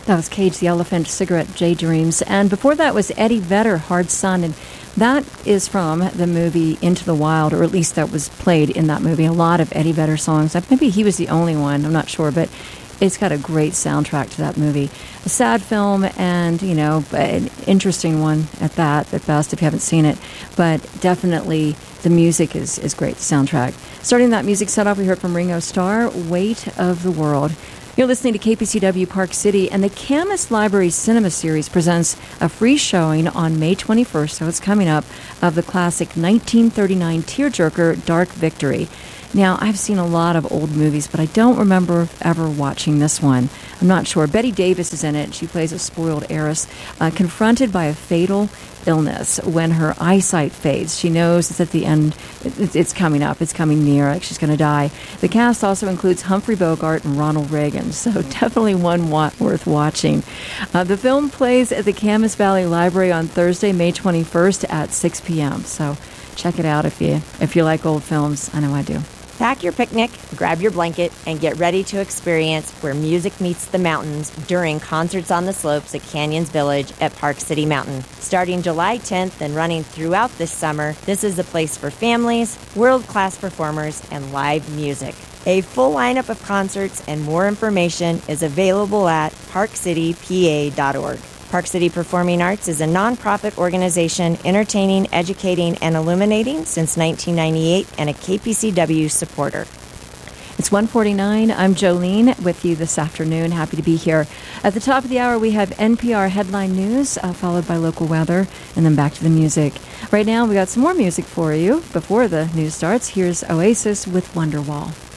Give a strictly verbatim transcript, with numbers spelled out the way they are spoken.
That was Cage the Elephant, Cigarette J Dreams. And before that was Eddie Vedder, Hard Sun. And that is from the movie Into the Wild, or at least that was played in that movie. A lot of Eddie Vedder songs. Maybe he was the only one, I'm not sure, but it's got a great soundtrack to that movie. A sad film and, you know, an interesting one at that, at best, if you haven't seen it. But definitely the music is, is great, the soundtrack. Starting that music set off, we heard from Ringo Starr, Weight of the World. You're listening to K P C W Park City, and the Camas Library Cinema Series presents a free showing on May twenty-first, so it's coming up, of the classic nineteen thirty-nine tearjerker Dark Victory. Now, I've seen a lot of old movies, but I don't remember ever watching this one. I'm not sure. Betty Davis is in it. She plays a spoiled heiress, uh, confronted by a fatal illness. When her eyesight fades, she knows it's at the end. It's coming up. It's coming near. Like she's going to die. The cast also includes Humphrey Bogart and Ronald Reagan, so definitely one wa- worth watching. Uh, the film plays at the Camas Valley Library on Thursday, May twenty-first at six p.m., so check it out if you if you like old films. I know I do. Pack your picnic, grab your blanket, and get ready to experience where music meets the mountains during Concerts on the Slopes at Canyons Village at Park City Mountain. Starting July tenth and running throughout this summer, this is a place for families, world-class performers, and live music. A full lineup of concerts and more information is available at park city p a dot org. Park City Performing Arts is a nonprofit organization entertaining, educating, and illuminating since nineteen ninety-eight and a K P C W supporter. It's one forty-nine. I'm Jolene with you this afternoon. Happy to be here. At the top of the hour, we have N P R headline news, uh, followed by local weather, and then back to the music. Right now, we got some more music for you before the news starts. Here's Oasis with Wonderwall.